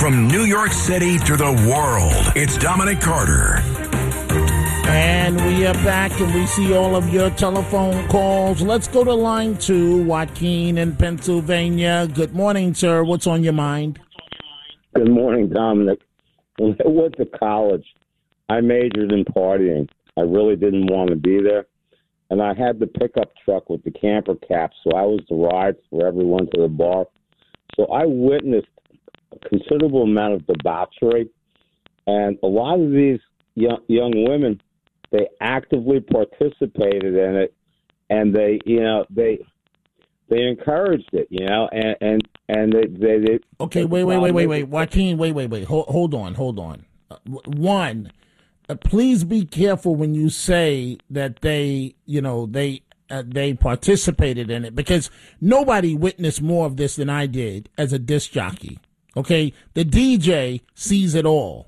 From New York City to the world, it's Dominic Carter. And we are back, and we see all of your telephone calls. Let's go to line 2, Joaquin in Pennsylvania. Good morning, sir. What's on your mind? Good morning, Dominic. When I went to college, I majored in partying. I really didn't want to be there. And I had the pickup truck with the camper cap, so I was the ride for everyone to the bar. So I witnessed a considerable amount of debauchery. And a lot of these young women, they actively participated in it, and they encouraged it, and they okay, wait, Joaquin, wait, hold on. One, please be careful when you say that they participated in it, because nobody witnessed more of this than I did as a disc jockey. Okay, the DJ sees it all.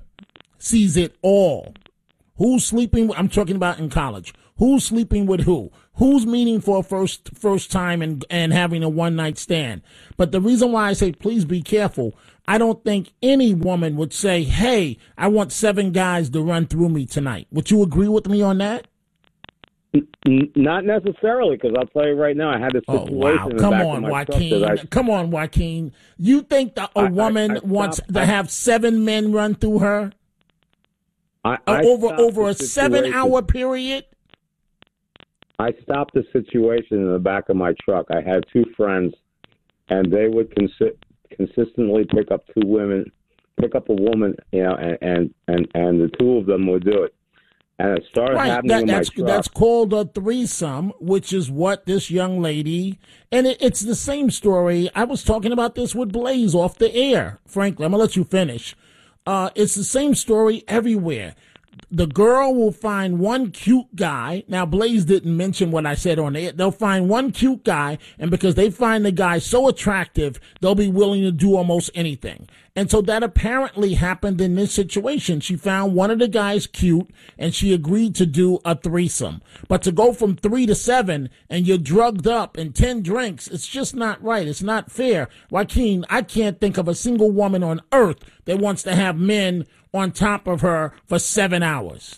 Who's sleeping? I'm talking about in college. Who's sleeping with who? Who's meeting for a first time and having a one night stand? But the reason why I say please be careful, I don't think any woman would say, "Hey, I want 7 guys to run through me tonight." Would you agree with me on that? Not necessarily, because I'll tell you right now, I had this situation. Oh, wow. In the back of my truck. Come on, Joaquin. You think that a woman wants to have 7 men run through her? Over a 7-hour period? I stopped the situation in the back of my truck. I had 2 friends, and they would consistently pick up a woman, and the 2 of them would do it. And it started happening in my truck. That's called a threesome, which is what this young lady, and it's the same story. I was talking about this with Blaze off the air. Frankly, I'm going to let you finish. It's the same story everywhere. The girl will find one cute guy. Now, Blaze didn't mention what I said on the air. They'll find one cute guy, and because they find the guy so attractive, they'll be willing to do almost anything. And so that apparently happened in this situation. She found one of the guys cute, and she agreed to do a threesome. But to go from 3 to 7, and you're drugged up and 10 drinks, it's just not right. It's not fair. Joaquin, I can't think of a single woman on earth that wants to have men on top of her for 7 hours.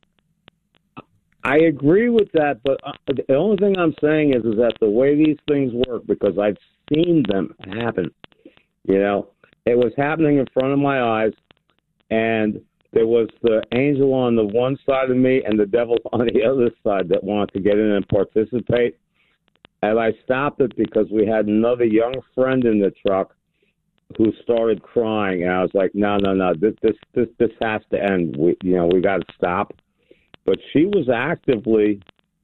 I agree with that, but the only thing I'm saying is that the way these things work, because I've seen them happen, it was happening in front of my eyes, and there was the angel on the one side of me and the devil on the other side that wanted to get in and participate. And I stopped it because we had another young friend in the truck who started crying, and I was like, no, this has to end. We got to stop. But she was actively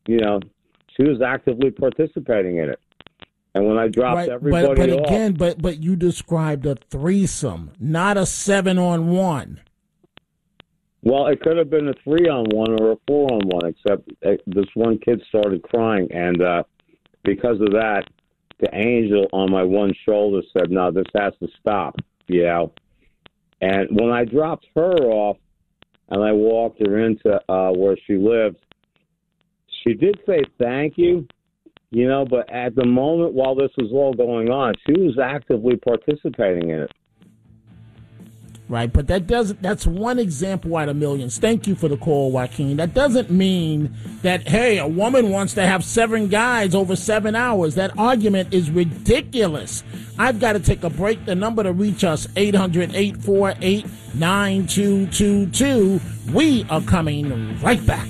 participating in it. And when I dropped everybody off, but you described a threesome, not a 7-on-1. Well, it could have been a 3-on-1 or a 4-on-1, except this one kid started crying, and because of that, the angel on my one shoulder said, "No, this has to stop." And when I dropped her off and I walked her into where she lived, she did say thank you. But at the moment while this was all going on, she was actively participating in it. Right, but that's one example out of millions. Thank you for the call, Joaquin. That doesn't mean that, hey, a woman wants to have 7 guys over 7 hours. That argument is ridiculous. I've got to take a break. The number to reach us, 800-848-9222. We are coming right back.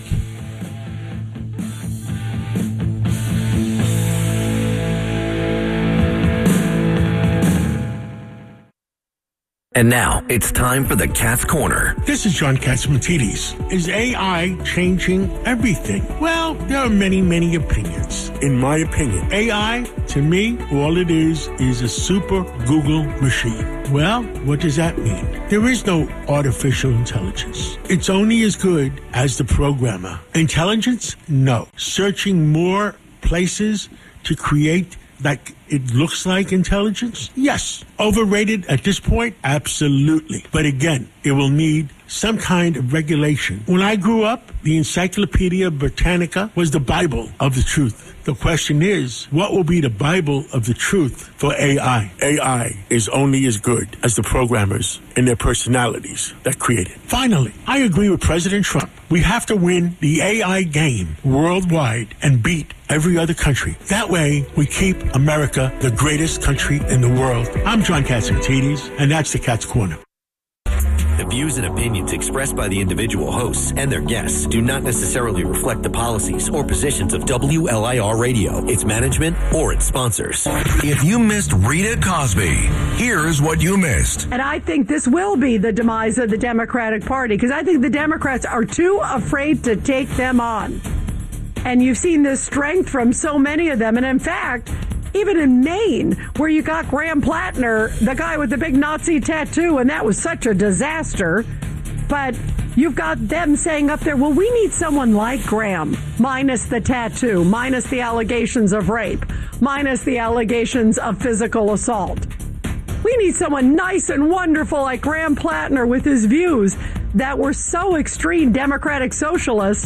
And now, it's time for the Cat's Corner. This is John Catsimatidis. Is AI changing everything? Well, there are many, many opinions. In my opinion, AI, to me, all it is a super Google machine. Well, what does that mean? There is no artificial intelligence. It's only as good as the programmer. Intelligence? No. Searching more places to create like it looks like intelligence? Yes. Overrated at this point? Absolutely. But again, it will need some kind of regulation. When I grew up, the Encyclopedia Britannica was the Bible of the truth. The question is, what will be the Bible of the truth for AI? AI is only as good as the programmers and their personalities that create it. Finally, I agree with President Trump. We have to win the AI game worldwide and beat every other country. That way, we keep America the greatest country in the world. I'm John Catsimatidis, and that's the Cat's Corner. The views and opinions expressed by the individual hosts and their guests do not necessarily reflect the policies or positions of WLIR Radio, its management, or its sponsors. If you missed Rita Cosby, here's what you missed. And I think this will be the demise of the Democratic Party, because I think the Democrats are too afraid to take them on. And you've seen this strength from so many of them. And in fact, even in Maine, where you got Graham Plattner, the guy with the big Nazi tattoo, and that was such a disaster. But you've got them saying up there, well, we need someone like Graham, minus the tattoo, minus the allegations of rape, minus the allegations of physical assault. We need someone nice and wonderful like Graham Plattner with his views that were so extreme Democratic socialists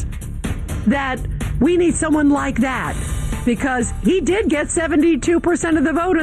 that we need someone like that. Because he did get 72% of the vote